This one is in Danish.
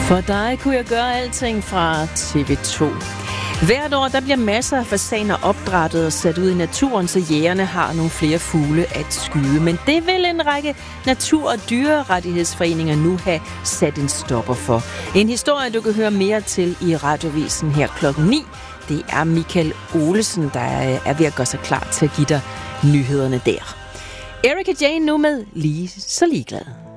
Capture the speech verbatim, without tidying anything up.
For dig kunne jeg gøre alting fra T V to. Hvert år der bliver masser af fasaner opdrættet og sat ud i naturen, så jægerne har nogle flere fugle at skyde. Men det vil en række natur- og dyrerettighedsforeninger nu have sat en stopper for. En historie, du kan høre mere til i Radiovisen her klokken ni. Det er Michael Olesen, der er ved at gøre sig klar til at give dig nyhederne der. Erika Jane nu med Lige så ligeglad.